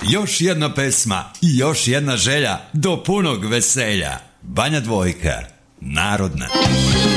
Još jedna pesma i još jedna želja do punog veselja. Banja Dvojka, narodna.